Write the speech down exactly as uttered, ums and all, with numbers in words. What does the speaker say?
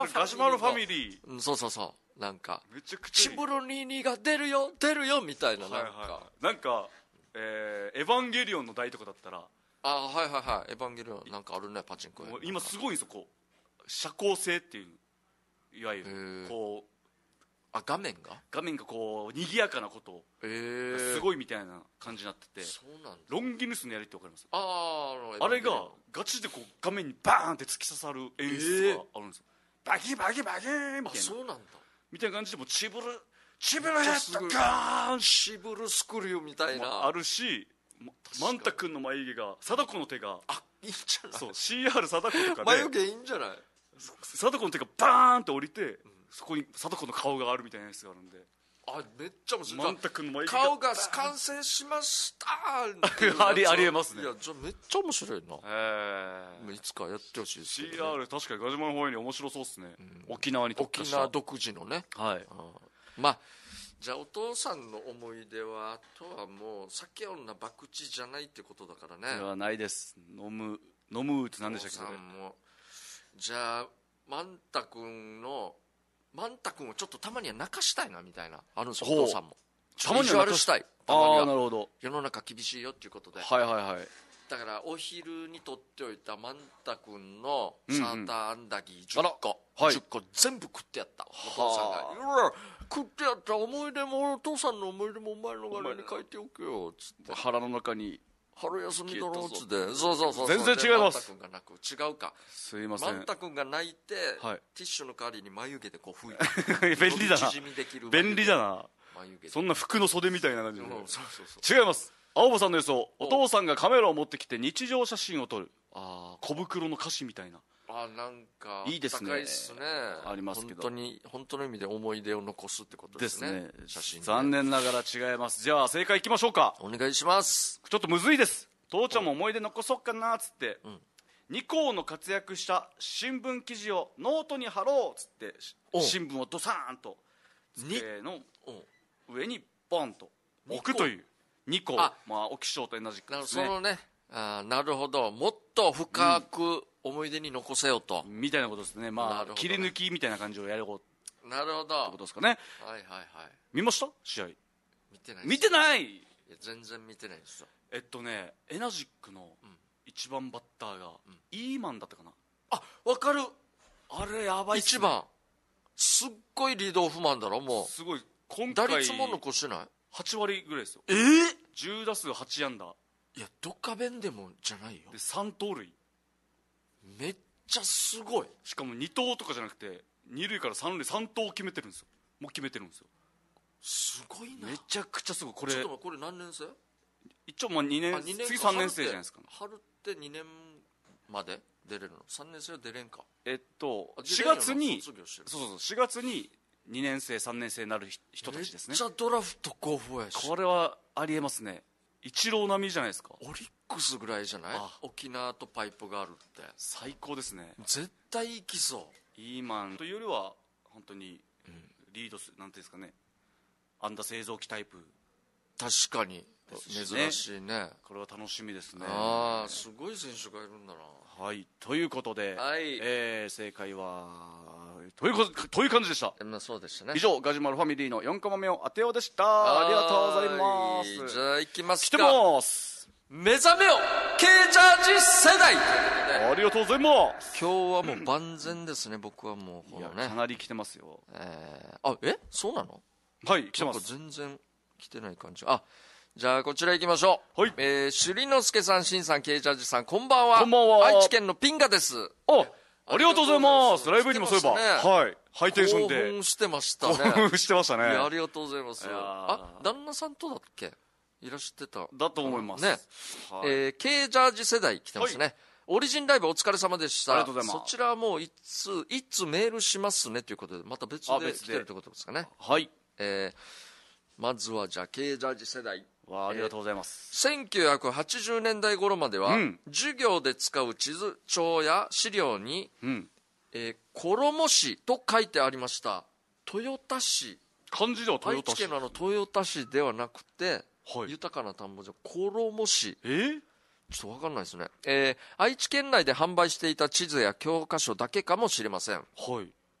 ガジュマルファミリー、 うん、そうそうそう、なんかめちゃくちゃチブルニーニーが出るよ出るよみたいな、なんか、 はいはい、なんか、えー、エヴァンゲリオンの台とかだったら、 あ、はいはいはい、エヴァンゲリオンなんかあるね、パチンコや。 今すごいんですよ、こう遮光性っていう、いわゆるこう、 あ、画面が画面がこう賑やかなことすごいみたいな感じになってて、 そうなんだ。 ロンギヌスのやりって分かります？ ああれがガチでこう画面にバーンって突き刺さる演出があるんですよ、えー、バキバキバキーンみたいな、あ、 そうなんだみたいな感じで、もうチブルチブルヘッドガーンチブルスクリューみたいなあるし、マンタ君の眉毛が貞子の手が、 あ、いいんじゃない、 そう シーアール 貞子とかで眉毛いいんじゃない、 貞子の手がバーンって降りて、うん、そこに貞子の顔があるみたいなやつがあるんで、 あ、めっちゃ面白い。 マンタ君の眉毛が顔が完成しましたありありえますね。 いや、じゃめっちゃ面白いな。 ええいつかやってほしいですけど、ね、 シーアール 確かにガジュマルファミリー面白そうっすね、うん、沖縄に特化した、 沖縄独自のね、 はい、 まあじゃあお父さんの思い出は、あとはもう酒女博打じゃないってことだからね。 ではないです。飲む飲むって何でしたっけ。 もじゃあマンタ君のマンタ君をちょっとたまには泣かしたいなみたいなあるんですよ、お父さんも。 たまには泣かしたい。 たまには。ああ、なるほど。 世の中厳しいよっていうことで、 はいはいはい。 だからお昼にとっておいたマンタ君のサーターアンダギーじゅっこ、うんうん、じゅっこ全部食ってやった、お父さんが。うわ、食ってやった、思い出もお父さんの思い出もお前の柄に書いておくよつって、 腹の中に春休みだろうつって、そうそうそう、 全然違います。 マンタ君が泣く、違うか、 すいません、 マンタ君が泣いて、はい、ティッシュの代わりに眉毛でこう拭いて便利だな、便利だな、 眉毛そんな服の袖みたいな感じで、 うん、そうそうそう、 違います。青葉さんの予想、お父さんがカメラを持ってきて日常写真を撮る、あ、小袋の歌詞みたいな、 あ、なんかいいですね、 高いっすね、 ありますけど、 本当に本当の意味で思い出を残すってことですね、ですね、写真で。 残念ながら違います。じゃあ正解いきましょうか。 お願いします。 ちょっとむずいです。父ちゃんも思い出残そうかなっつって、うん、二校の活躍した新聞記事をノートに貼ろうっつって新聞をドサーンと机の上にボンと置くという二校、まあ沖賞と同じくですね。 そのね、あ、なるほど、もっと深く思い出に残せよと、 うん、みたいなことですね。まあ、ね、切り抜きみたいな感じをやること、 なるほどってことですかね。 はいはいはい。 見ました試合？ 見てない。 見てない。いや全然見てないですよ。 えっとね、エナジックの一番バッターが、うん、イーマンだったかな。 あ、わかる。 あれやばいっすね。 一番すっごいリードオフマンだろ、もうすごい。今回打率も残してない。 はち割ぐらいですよ。 えー、 じゅう打数はち安打。 いや、ドカベンでもじゃないよ。 でさん盗塁、 めっちゃすごい。 しかもに盗とかじゃなくてに塁からさん塁さん盗決めてるんですよ。もう決めてるんですよ。 すごいな。 めちゃくちゃすごい。これちょっと待って、これ何年生？ 一応まあにねん、次さんねん生じゃないですか、ね、 春ってにねんまで出れるの？さんねん生は出れんか。 えっとしがつに、そうそうそう、しがつににねん生さんねん生になる人たちですね。 めっちゃドラフト候補やし、 これはありえますね。イチロー並みじゃないですか。 オリックスぐらいじゃない？沖縄とパイプがあるって最高ですね。 絶対行きそう。 イーマンというよりは本当にリードする、なんていうんですかね、安打製造機タイプ。 確かに珍しいね。 これは楽しみですね。 ああ、すごい選手がいるんだな。 はい、ということで、 はい、 えー、正解はということという感じでした。 まあ、そうでしたね。 以上、ガジュマルファミリーのよんコマ目を当てようでした。ありがとうございます。 じゃあ行きますか。 来てます。 目覚めよ K ジャージ世代。 ありがとうございます。 今日はもう万全ですね。僕はもうこのね、 いやかなり来てますよ。 えー、あ、えそうなの？ はい、来てます。 全然来てない感じ。あ、じゃあこちら行きましょう。はい、えー、朱里之助さん、新さん、K ジャージさん、こんばんは。 こんばんは。 愛知県のピンガです。 あ、ありがとうございます。ライブにもそういえば、ね、はい、ハイテンションで興奮してましたね。 興奮してましたね。 いや、ありがとうございます。あ、旦那さんとだっけ？いらしてただと思いますね。はい、えー、K ジャージ世代来てますね。はい、オリジンライブお疲れ様でした。 ありがとうございます。 そちらはもういついつメールしますねということで、また別で来てるということですかね。 はい、 えー、まずはじゃあ K ジャージ世代、 わあ、ありがとうございます。 えー、せんきゅうひゃくはちじゅうねんだい頃までは、うん、授業で使う地図帳や資料に、うん、えー、衣市と書いてありました。豊田市、 漢字では豊田市、 愛知県のあの豊田市ではなくて、はい、豊かな田んぼじゃ衣市、 えー、 ちょっと分かんないですね。えー、愛知県内で販売していた地図や教科書だけかもしれません。 はい、